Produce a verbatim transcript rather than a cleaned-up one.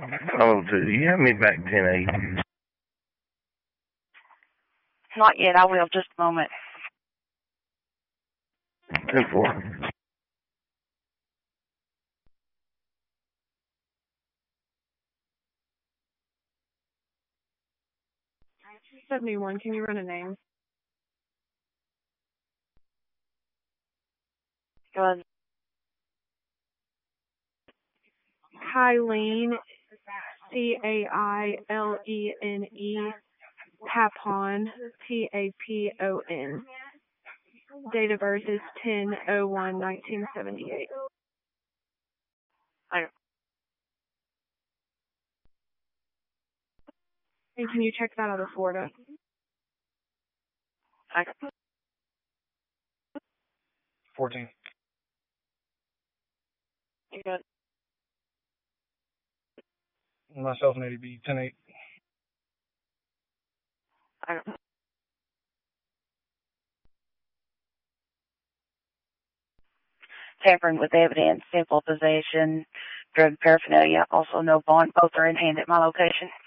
Oh, do you have me back ten eight? Not yet. I will. Just a moment. ten four. seventy-one, can you run a name? Go ahead. Cailene, C A I L E N E, Papon, P A P O N. Date of birth is ten oh one nineteen seventy-eight. I, And can you check that out of Florida? I, fourteen. you good? Myself and Eddie B, ten eight. I, tampering with evidence, simple possession, drug paraphernalia. Also no bond. Both are in hand at my location.